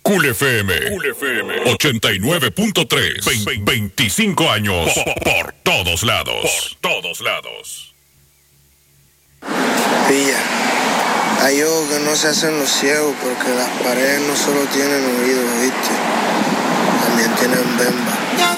Cool FM 89.3. 25 años por todos lados. Por todos lados. Pilla, hay ojos que no se hacen los ciegos porque las paredes no solo tienen oídos, ¿viste? También tienen bemba.